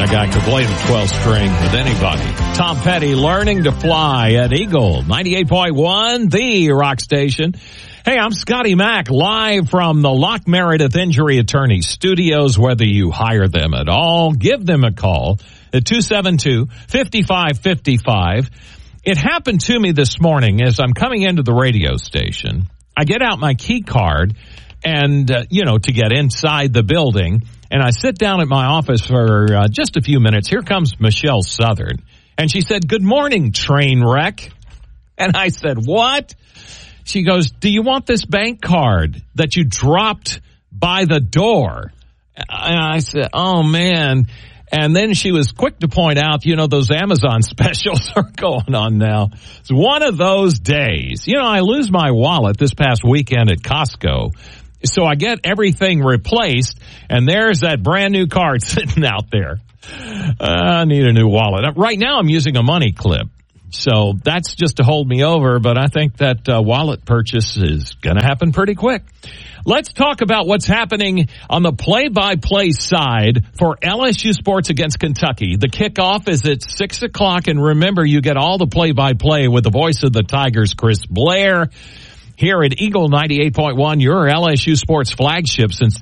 guy could play the 12th string with anybody. Tom Petty, Learning to Fly at Eagle 98.1, the rock station. Hey, I'm Scotty Mack, live from the Locke Meredith Injury Attorney Studios. Whether you hire them at all, give them a call at 272-5555. It happened to me this morning as I'm coming into the radio station. I get out my key card and, to get inside the building. And I sit down at my office for just a few minutes. Here comes Michelle Southern. And she said, "Good morning, train wreck." And I said, "What?" She goes, "Do you want this bank card that you dropped by the door?" And I said, "Oh, man." And then she was quick to point out, those Amazon specials are going on now. It's one of those days. I lose my wallet this past weekend at Costco. So I get everything replaced, and there's that brand new card sitting out there. I need a new wallet. Right now I'm using a money clip. So that's just to hold me over, but I think that wallet purchase is going to happen pretty quick. Let's talk about what's happening on the play-by-play side for LSU sports against Kentucky. The kickoff is at 6 o'clock, and remember, you get all the play-by-play with the voice of the Tigers, Chris Blair, here at Eagle 98.1, your LSU sports flagship since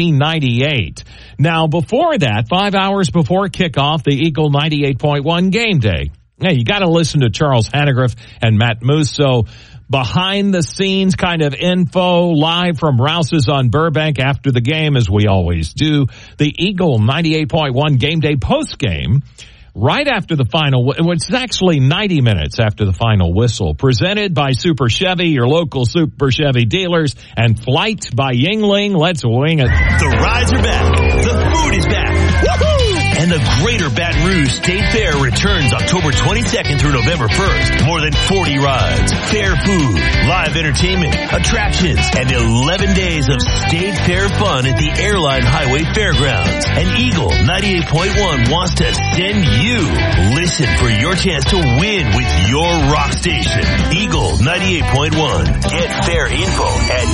1998. Now, before that, 5 hours before kickoff, the Eagle 98.1 game day. Now, you got to listen to Charles Hanegraaff and Matt Musso. Behind the scenes kind of info live from Rouse's on Burbank after the game, as we always do. The Eagle 98.1 game day post game right after the final, it's actually 90 minutes after the final whistle, presented by Super Chevy, your local Super Chevy dealers, and Flight by Yingling. Let's wing it. The rides are back. The food is back. Woohoo! And the Greater Baton Rouge State Fair returns October 22nd through November 1st. More than 40 rides, fair food, live entertainment, attractions, and 11 days of State Fair fun at the Airline Highway Fairgrounds. And Eagle 98.1 wants to send you. Listen for your chance to win with your rock station. Eagle 98.1. Get fair info at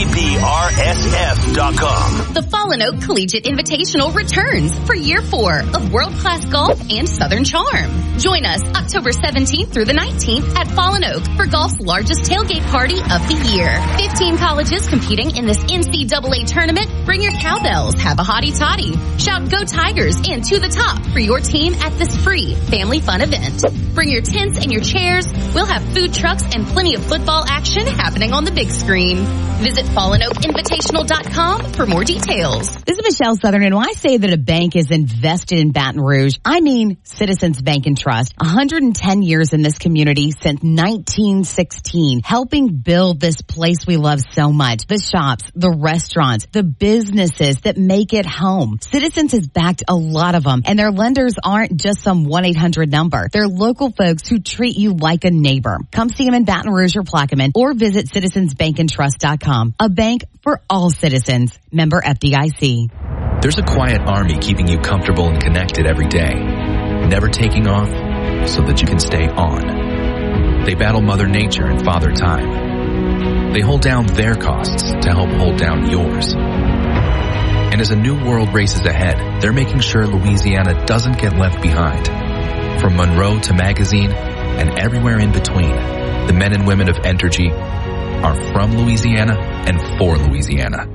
gbrsf.com. The Fallen Oak Collegiate Invitational returns for year 4 of world-class golf and Southern charm. Join us October 17th through the 19th at Fallen Oak for golf's largest tailgate party of the year. 15 colleges competing in this NCAA tournament. Bring your cowbells, have a hottie toddy, shout "Go Tigers" and "To the Top" for your team at this free family fun event. Bring your tents and your chairs. We'll have food trucks and plenty of football action happening on the big screen. Visit FallenOakInvitational.com for more details. This is Michelle Southern, and when I say that a bank is invested in Baton Rouge, I mean Citizens Bank and Trust. 110 years in this community since 1916, helping build this place we love so much. The shops, the restaurants, the businesses that make it home. Citizens has backed a lot of them, and their lenders aren't just some 1-800 number. They're local folks who treat you like a neighbor. Come see them in Baton Rouge or Plaquemine, or visit citizensbankandtrust.com. A bank for all citizens. Member FDIC. There's a quiet army keeping you comfortable and connected every day, never taking off so that you can stay on. They battle Mother Nature and Father Time. They hold down their costs to help hold down yours. And as a new world races ahead, they're making sure Louisiana doesn't get left behind. From Monroe to Magazine and everywhere in between, the men and women of Entergy are from Louisiana and for Louisiana.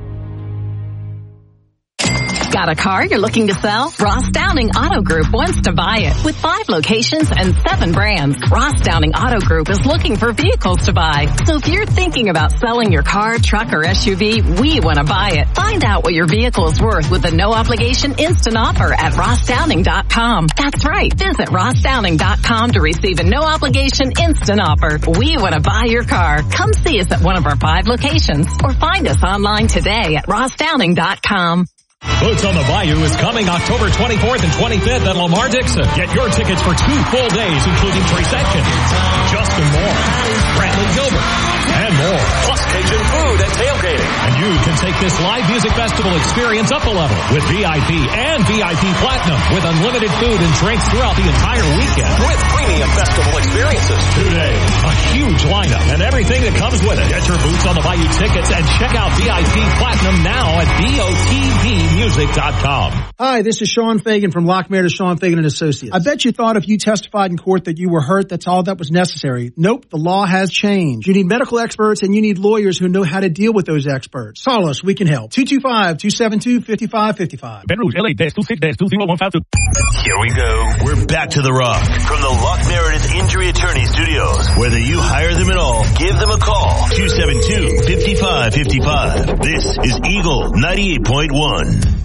Got a car you're looking to sell? Ross Downing Auto Group wants to buy it. With 5 locations and 7 brands, Ross Downing Auto Group is looking for vehicles to buy. So if you're thinking about selling your car, truck, or SUV, we want to buy it. Find out what your vehicle is worth with a no-obligation instant offer at rossdowning.com. That's right. Visit rossdowning.com to receive a no-obligation instant offer. We want to buy your car. Come see us at one of our 5 locations or find us online today at rossdowning.com. Boots on the Bayou is coming October 24th and 25th at Lamar Dixon. Get your tickets for 2 full days, including Trace Atkins, Justin Moore, Bradley Gilbert, and more. Plus Cajun food and tailgating. And you can take this live music festival experience up a level with VIP and VIP Platinum, with unlimited food and drinks throughout the entire weekend. With premium festival experiences. 2 days, a huge lineup, and everything that comes with it. Get your Boots on the Bayou tickets and check out VIP Platinum now at BOTB.com. LockMeredMusic.com. Hi, this is Sean Fagan from Lock Meredith Sean Fagan & Associates. I bet you thought if you testified in court that you were hurt, that's all that was necessary. Nope, the law has changed. You need medical experts and you need lawyers who know how to deal with those experts. Call us, we can help. 225-272-5555. Ben Rouge, LA-26-20152. Here we go. We're back to the Rock from the Lock Meredith Injury Attorney Studios. Whether you hire them at all, give them a call. 272-5555. This is Eagle 98.1.